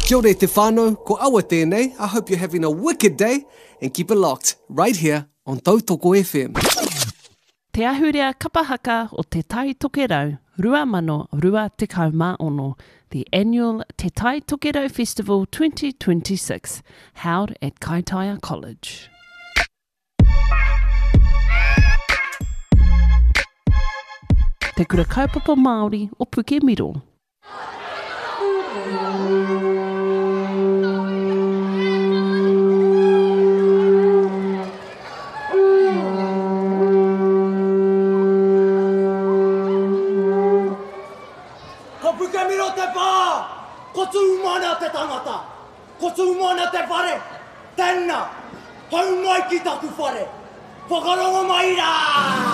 Kia ora te whānau, ko awa tēnei. I hope you're having a wicked day and keep it locked right here on Tautoko FM. Te ahurea kapahaka o Te Tai Tokerau, Rua Mano Rua Tekau Mā Ono, the annual Te Tai Tokerau Festival 2026, held at Kaitaia College. Te kura kaupapa Māori o Puke Miro. Ko Puke Miro te pā! Ko tu umana te tangata! Ko tu umana te whare! Tēnā! Hau mai ki taku whare! Whakarongo mai rā!